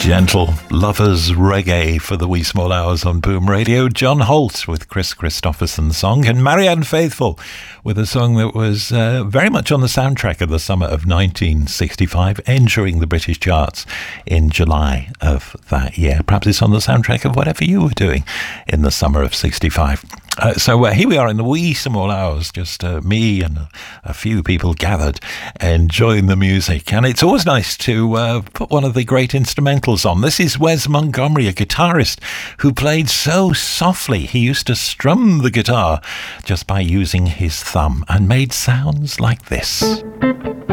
Gentle lovers reggae for the wee small hours on Boom Radio. John Holt with Chris Christopherson's song, and Marianne Faithfull with a song that was very much on the soundtrack of the summer of 1965, entering the British charts in July of that year. Perhaps it's on the soundtrack of whatever you were doing in the summer of 65. So here we are in the wee small hours, just me and a few people gathered enjoying the music. And it's always nice to put one of the great instrumentals on. This is Wes Montgomery, a guitarist who played so softly. He used to strum the guitar just by using his thumb and made sounds like this.